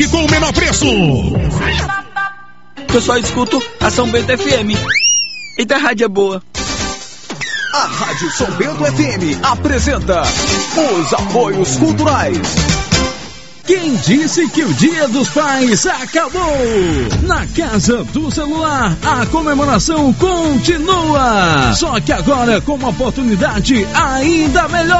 E com o menor preço. Eu só escuto a São Bento FM. Eita, a rádio é boa. A Rádio São Bento FM apresenta os apoios culturais. Quem disse que o Dia dos Pais acabou? Na Casa do Celular, a comemoração continua. Só que agora com uma oportunidade ainda melhor.